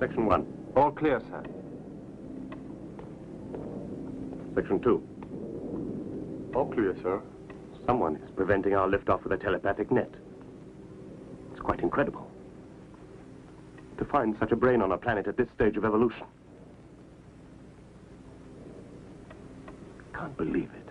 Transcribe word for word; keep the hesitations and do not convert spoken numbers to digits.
Section one. All clear, sir. Section two. All clear, sir. Someone is preventing our liftoff with a telepathic net. It's quite incredible. To find such a brain on a planet at this stage of evolution. Can't believe it.